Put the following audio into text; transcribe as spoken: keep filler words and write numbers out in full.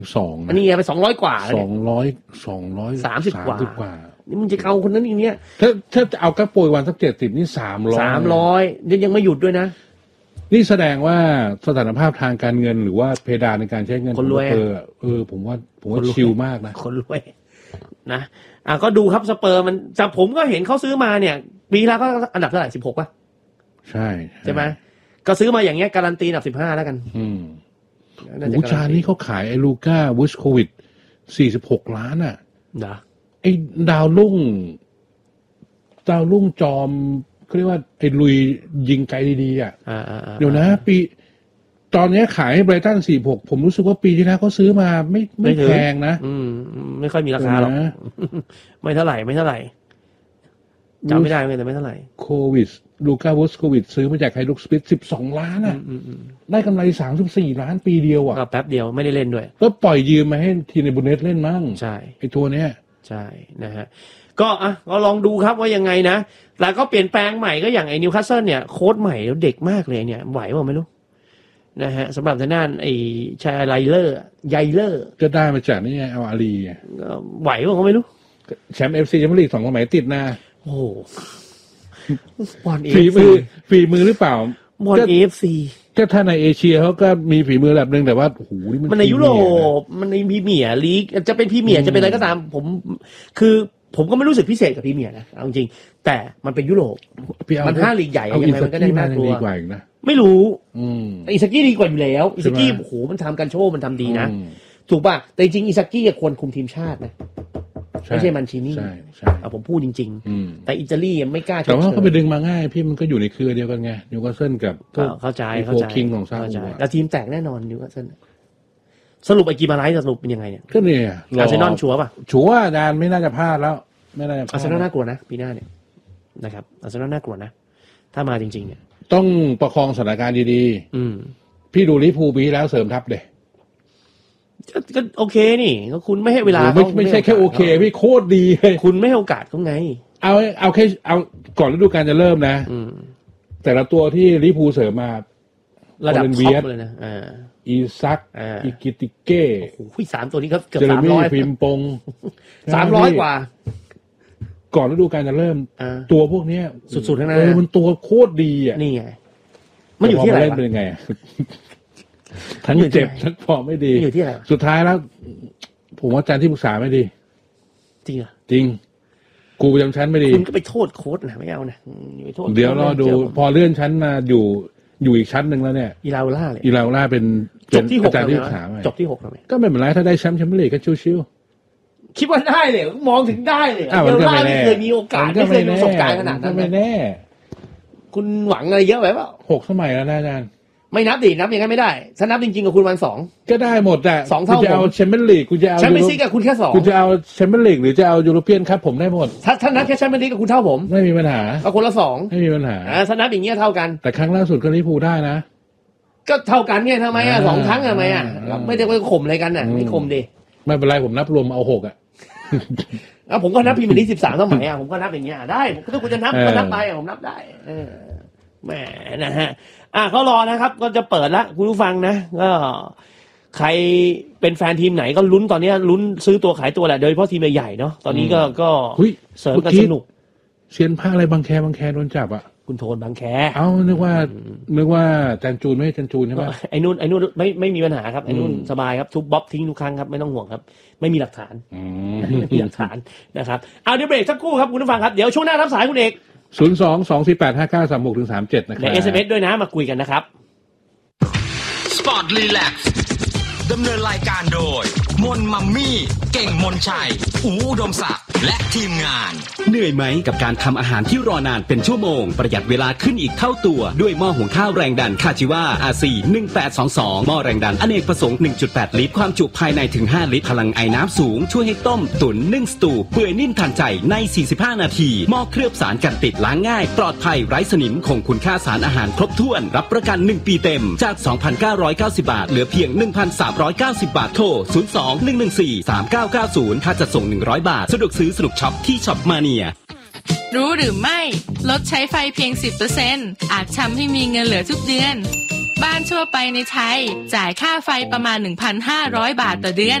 สองอันนี้ไปสองร้อยกว่าสองร้อยสองร้อยสามสิบกว่านี่มึงจะเอาคนนั้นอย่างเนี้ยถ้าถ้าจะเอากระโปรยวันสักเจ็ดสิบนี่สามร้อยสามร้อยยังไม่หยุดด้วยนะนี่แสดงว่าสถานภาพทางการเงินหรือว่าเพดานในการใช้เงินคนรวยเออเออผมว่าผมว่าชิลมากนะคนรวยนะอ่ะก็ดูครับสเปอร์มันจากผมก็เห็นเขาซื้อมาเนี่ยปีแล้วก็อันดับเท่าไหร่สิบหกป่ะใช่ใช่ไหมก็ซื้อมาอย่างเงี้ยการันตีอันดับสิบห้าแล้วกันอืมวูชานี่เขาขายไอ้ลูก้าวูชโควิดสี่สิบหกล้านอ่ะนะไอ้ดาวรุ่งดาวรุ่งจอมเขาเรียกว่าไอ้ลุยยิงไกลดีๆอ่ะเดี๋ยวนะปีตอนนี้ขายให้ไบรตันสี่สิบหกผมรู้สึกว่าปีที่แล้วเขาซื้อมาไม่ไม่แพงนะอืมไม่ค่อยมีราคาหรอกไม่เท่าไหร่ไม่เท่าไหร่จำไม่ได้เลยแต่ไม่เท่าไหร่โควิดลูก้าวูชโควิดซื้อมาจากไฮดุกสปิทสิบสองล้านอ่ะได้กำไรสามสิบสี่ล้านปีเดียวอ่ะแป๊บเดียวไม่ได้เล่นด้วยก็ปล่อยยืมมาให้ทีในบุนเดสเล่นมั่งใช่ไอ้ตัวเนี้ยใช่นะฮะก็อ่ะก็ลองดูครับว่ายังไงนะแล้วก็เปลี่ยนแปลงใหม่ก็อย่างไอ้นิวคาสเซิลเนี่ยโค้ชใหม่แล้วเด็กมากเลยเนี่ยไหวเปล่าไม่รู้นะฮะสำหรับทางด้านไอ้ชายไลเลอร์ไยเลอร์ก็ได้มาจากนี่ไงเอาอาลีไหวเปล่าก็ไม่รู้แชมป์เอฟซีแชมเปี้ยนลีกสองสมัยติดนะโอ้บอลเอฟฝีมือฝีมือหรือเปล่าบอลเอฟซีก็ถ้าในเอเชียเขาก็มีฝีมือระดับหนึ่งแต่ว่าโอ้โหมันในยุโรปมันในพรีเมียร์ลีกจะเป็นพรีเมียร์จะเป็นอะไรก็ตามผมคือผมก็ไม่รู้สึกพิเศษกับพรีเมียร์นะเอาจริงแต่มันเป็นยุโรปมันห้าลีกใหญ่ยังไงมันก็ได้น่ากลัวไม่รู้อิซากิดีกว่าอยู่แล้วอิซากิโอ้โหมันทำการโชว์มันทำดีนะถูกป่ะแต่จริงอิซากิควรคุมทีมชาตินะไม่ใช่มันชินี่เอาผมพูดจริงๆแต่อิตาลียังไม่กล้าแต่ว่าเขาไปดึงมาง่ายพี่มันก็อยู่ในเครือเดียวกันไงนิวคาสเซิลกับเข้าใจเข้าใจคิงของซาอุแล้วทีมแตกแน่นอนนิวคาสเซิลสรุปไอ้กีมาไลท์สรุปเป็นยังไงเนี่ยก็เนี่ยอาร์เซนอลชัวร์ป่ะชัวร์อาจารย์ไม่น่าจะพลาดแล้วไม่น่าจะอาร์เซนอลน่ากลัวนะปีหน้าเนี่ยนะครับอาร์เซนอลน่ากลัวนะถ้ามาจริงๆเนี่ยต้องประคองสถานการณ์ดีๆพี่ดูลิเวอร์พูลปีแล้วเสริมทัพเด็ก็โอเคนี่ก็คุณไม่ให้เวลาไม่ไม่ใช่แค่โอเคพี่โคตรดีเลยคุณไม่ให้โอกาสเขาไงเอาเอาแค่เอาก่อนฤดูกาลจะเริ่มนะแต่ละตัวที่ลิเวอร์พูลเสริมมาระดับท็อปเลยนะอ่าอีซักอีกิติเก้โอ้โหสามตัวนี้ครับเกือบสามร้อยพิมปงสามร้อยกว่าก่อนฤดูกาลจะเริ่มตัวพวกนี้สุดๆทั้งนั้นเออมันตัวโคตรดีอ่ะนี่ไงมันอยู่ที่อะไรเป็นยังไงทั้งเจ็บทั้งฟอร์มไม่ดีอยู่ที่อะไรสุดท้ายแล้วผมว่าอาจารย์ที่ปรึกษาไม่ดีจริงเหรอจริงกูประจำชั้นไม่ดีคุณก็ไปโทษโค้ชนะไม่เอานะเดี๋ยวรอดูพอเลื่อนชั้นมาอยู่อยู่อีกชั้นหนึ่งแล้วเนี่ยอีลาล่าเลยอีลาล่าเป็นจบที่หกอาจารย์ที่ปรึกษาจบที่หกแล้วก็ไม่เป็นไรถ้าได้แชมป์แชมเปี้ยนลีกก็ชิวๆคิดว่าได้เลยมองถึงได้เลยอีลาล่าไม่เคยมีโอกาสไม่เคยมีประสบการณ์ขนาดนั้นไม่แน่คุณหวังอะไรเยอะไปเปล่าหกสมัยแล้วนะอาจารย์ไม่นับดินับยังไงไม่ได้ถ้านับจริงๆกับคุณวันสองก็ได้หมดแต่สองเท่าคุณจะเอาแชมเปี้ยนลีกคุณจะเอาแชมเปี้ยนลีกกับคุณแค่สองคุณจะเอาแชมเปี้ยนลีกหรือจะเอายูโรเปียนครับผมได้หมดถ้าถ้านับแค่แชมเปี้ยนลีกกับคุณเท่าผมไม่มีปัญหาเอาคนละสองไม่มีปัญหาถ้านับอย่างเงี้ยเท่ากันแต่ครั้งล่าสุดก็ลิเวอร์พูลได้นะก็เท่ากันไงทำไมอ่ะสองครั้งทำไมอ่ะไม่ได้ไปข่มอะไรกันอ่ะไม่ข่มดิไม่เป็นไรผมนับรวมเอาหกอ่ะแล้วผมก็นับพรีเมียร์ลีกสิบสามสมัยอ่ะผมก็นับอย่างเงี้ยได้ถ้าคุณจะนับก็นับไปผมนับได้เออแหมนะฮะอ่ะเขารอนะครับก็จะเปิดละคุณผู้ฟังนะก็ใครเป็นแฟนทีมไหนก็ลุ้นตอนนี้ลุ้นซื้อตัวขายตัวแหละโดยเฉพาะทีมใหญ่ๆเนาะตอนนี้ก็ก็เสริมกันสนุกเซียนผ้าอะไรบางแคบางแคโดนจับอ่ะคุณโทนบางแคเอ้านึกว่านึกว่าจันจูนไม่จันจูนใช่ไหมไอ้นู่นไอ้นู่นไม่ไม่มีปัญหาครับไอ้นู่นสบายครับทุบบ๊อบทิ้งทุกครั้งครับไม่ต้องห่วงครับไม่มีหลักฐานไม่มีหลักฐานนะครับเอาเดี๋ยวเบรกสักครู่ครับคุณผู้ฟังครับเดี๋ยวช่วงหน้ารับสายคุณเอกศูนย์ สอง สอง สี่ แปด ห้า เก้า สาม หก ถึง สาม เจ็ดนะครับใน เอส เอ็ม เอส ด้วยนะมาคุยกันนะครับ Sport Relax ดำเนินรายการโดยมนมัมมี่เก่งมนชัยอู๋อุดมศักดิ์และทีมงานเหนื่อยไหมกับการทำอาหารที่รอนานเป็นชั่วโมงประหยัดเวลาขึ้นอีกเท่าตัวด้วยหม้อหุงข้าวแรงดันคาจิวา อาร์ ซี หนึ่งแปดสองสอง หม้อแรงดันอเนกประสงค์ หนึ่งจุดแปด ลิตรความจุภายในถึงห้าลิตรพลังไอน้ำสูงช่วยให้ต้มตุ๋นนึ่งสตูเปื่อยนิ่มทันใจในสี่สิบห้านาทีหม้อเคลือบสารกันติดล้างง่ายปลอดภัยไร้สนิมคงคุณค่าสารอาหารครบถ้วนรับประกันหนึ่งปีเต็มจาก สองพันเก้าร้อยเก้าสิบ บาทเหลือเพียง หนึ่งพันสามร้อยเก้าสิบ บาทโทรศูนย์ สอง หนึ่ง หนึ่ง สี่ สาม เก้า เก้า ศูนย์ค่าจัดส่งหนึ่งร้อยบาทสะดวกซื้อสนุกช็อปที่ช็อปมาเนียรู้หรือไม่ลดใช้ไฟเพียง สิบเปอร์เซ็นต์ อาจทำให้มีเงินเหลือทุกเดือนบ้านทั่วไปในไทยจ่ายค่าไฟประมาณ หนึ่งพันห้าร้อย บาทต่อเดือน